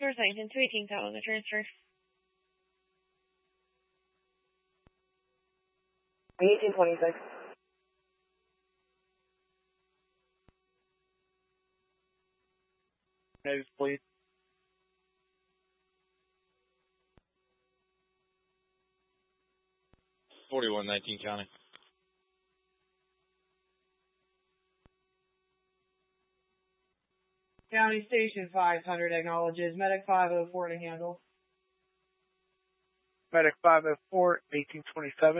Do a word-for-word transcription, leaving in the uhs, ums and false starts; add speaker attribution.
Speaker 1: North Huntington, two eighteen South on the transfer.
Speaker 2: eighteen twenty-six.
Speaker 3: Nose, please.
Speaker 4: forty-one nineteen County.
Speaker 2: County Station five hundred acknowledges Medic five oh four to handle.
Speaker 3: Medic five oh four, eighteen twenty-seven.